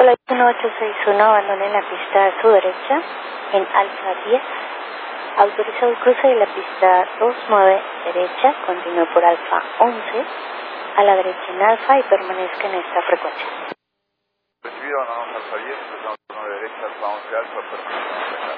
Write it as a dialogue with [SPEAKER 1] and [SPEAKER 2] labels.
[SPEAKER 1] Hola, 1861, abandone la pista a su derecha en Alfa 10. Autoriza el cruce de la pista 29 derecha, continúe por Alfa 11, a la derecha en Alfa y permanezca en esta frecuencia.
[SPEAKER 2] Recibido, abandonamos Alfa 10, empezamos 9 derecha, Alfa 11 Alfa, permanece.